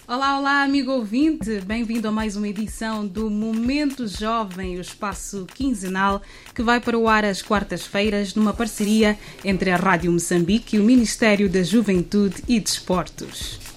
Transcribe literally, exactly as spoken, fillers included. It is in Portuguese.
Olá, olá, amigo ouvinte, bem-vindo a mais uma edição do Momento Jovem, o espaço quinzenal que vai para o ar às quartas-feiras numa parceria entre a Rádio Moçambique e o Ministério da Juventude e Desportos.